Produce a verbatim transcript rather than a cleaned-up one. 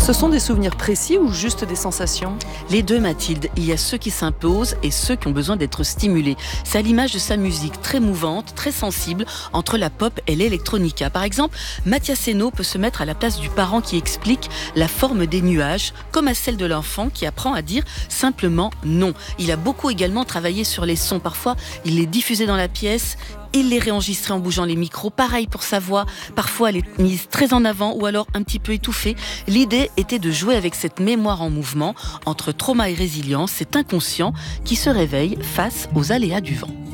Ce sont des souvenirs précis ou juste des sensations ? Les deux, Mathilde. Il y a ceux qui s'imposent et ceux qui ont besoin d'être stimulés. C'est à l'image de sa musique, très mouvante, très sensible, entre la pop et l'électronica. Par exemple, Mathias Henault peut se mettre à la place du parent qui explique la forme des nuages, comme à celle de l'enfant qui apprend à dire simplement non. Il a beaucoup également travaillé sur les sons. Parfois, il les diffusait dans la pièce, il les réenregistrait en bougeant les micros. Pareil pour sa voix. Parfois, elle est mise très en avant ou alors un petit peu étouffée. L'idée était de jouer avec cette mémoire en mouvement entre trauma et résilience, cet inconscient qui se réveille face aux aléas du vent.